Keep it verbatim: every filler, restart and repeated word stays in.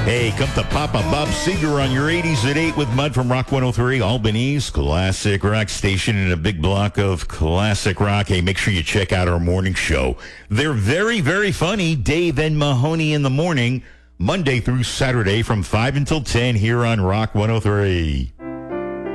Hey, come to Papa Bob Seger on your eighties at eight with Mud from Rock one oh three, Albany's classic rock station in a big block of classic rock. Hey, make sure you check out our morning show. They're very, very funny. Dave and Mahoney in the morning, Monday through Saturday from five until ten here on Rock one oh three.